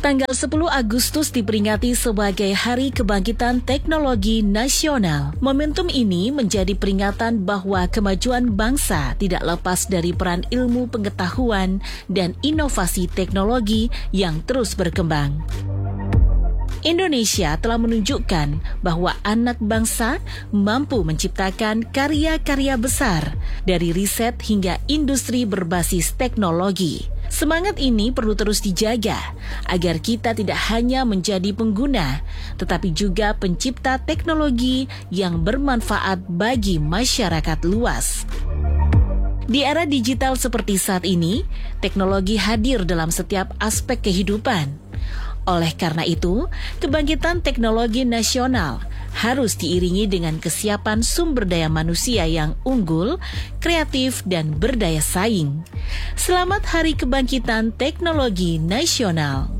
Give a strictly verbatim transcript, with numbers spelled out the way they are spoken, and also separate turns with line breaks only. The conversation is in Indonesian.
Tanggal sepuluh Agustus diperingati sebagai Hari Kebangkitan Teknologi Nasional. Momentum ini menjadi peringatan bahwa kemajuan bangsa tidak lepas dari peran ilmu pengetahuan dan inovasi teknologi yang terus berkembang. Indonesia telah menunjukkan bahwa anak bangsa mampu menciptakan karya-karya besar dari riset hingga industri berbasis teknologi. Semangat ini perlu terus dijaga agar kita tidak hanya menjadi pengguna, tetapi juga pencipta teknologi yang bermanfaat bagi masyarakat luas. Di era digital seperti saat ini, teknologi hadir dalam setiap aspek kehidupan. Oleh karena itu, kebangkitan teknologi nasional harus diiringi dengan kesiapan sumber daya manusia yang unggul, kreatif, dan berdaya saing. Selamat Hari Kebangkitan Teknologi Nasional.